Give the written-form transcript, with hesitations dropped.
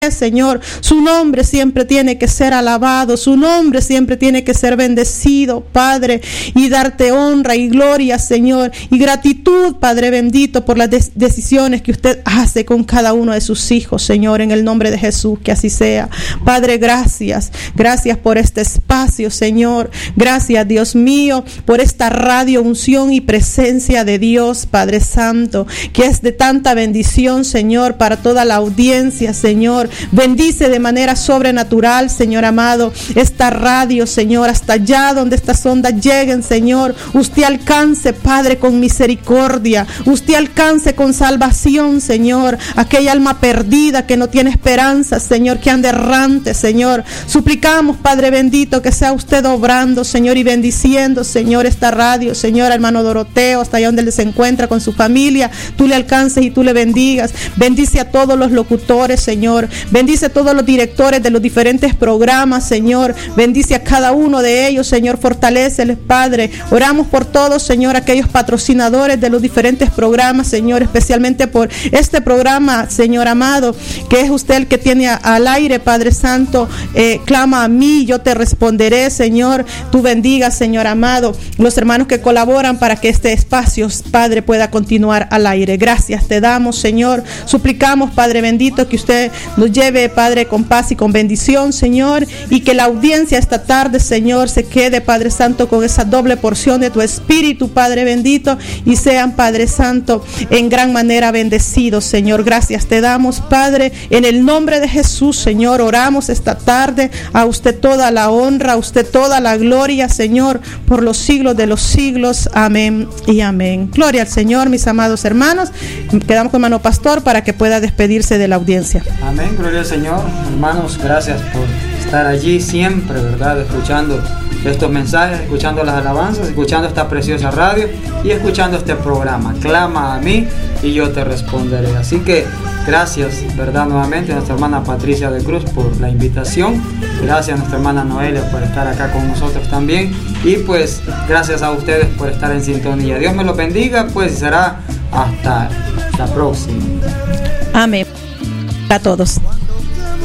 Señor, su nombre siempre tiene que ser alabado, su nombre siempre tiene que ser bendecido, Padre, y darte honra y gloria, Señor, y gratitud, Padre bendito, por las decisiones que usted hace con cada uno de sus hijos, Señor, en el nombre de Jesús, que así sea. Padre, gracias por este espacio, Señor, gracias, Dios mío, por esta radio unción y presencia de Dios, Padre Santo, que es de tanta bendición, Señor, para toda la audiencia, Señor. Bendice de manera sobrenatural, Señor amado, esta radio, Señor, hasta allá donde estas ondas lleguen, Señor. Usted alcance, Padre, con misericordia. Usted alcance con salvación, Señor, aquella alma perdida que no tiene esperanza, Señor, que anda errante, Señor. Suplicamos, Padre bendito, que sea usted obrando, Señor, y bendiciendo, Señor, esta radio, Señor, hermano Doroteo, hasta allá donde él se encuentra con su familia. Tú le alcances y tú le bendigas. Bendice a todos los locutores, Señor. Bendice a todos los directores de los diferentes programas, Señor. Bendice a cada uno de ellos, Señor. Fortaléceles, Padre. Oramos por todos, Señor, aquellos patrocinadores de los diferentes programas, Señor, especialmente por este programa, Señor amado, que es usted el que tiene al aire, Padre Santo. Clama a mí, yo te responderé, Señor. Tú bendigas, Señor amado, los hermanos que colaboran para que este espacio, Padre, pueda continuar al aire. Gracias te damos, Señor. Suplicamos, Padre bendito, que usted nos lleve, Padre, con paz y con bendición, Señor, y que la audiencia esta tarde, Señor, se quede, Padre Santo, con esa doble porción de tu Espíritu, Padre bendito, y sean, Padre Santo, en gran manera bendecidos, Señor. Gracias te damos, Padre, en el nombre de Jesús, Señor. Oramos esta tarde, a usted toda la honra, a usted toda la gloria, Señor, por los siglos de los siglos. Amén y amén. Gloria al Señor, mis amados hermanos. Quedamos con hermano pastor para que pueda despedirse de la audiencia. Amén, gloria al Señor. Hermanos, gracias por estar allí siempre, ¿verdad? Escuchando estos mensajes, escuchando las alabanzas, escuchando esta preciosa radio y escuchando este programa. Clama a mí y yo te responderé. Así que gracias, ¿verdad? Nuevamente a nuestra hermana Patricia de Cruz por la invitación. Gracias a nuestra hermana Noelia por estar acá con nosotros también. Y pues gracias a ustedes por estar en sintonía. Dios me los bendiga, pues, y será hasta la próxima. Amén. A todos.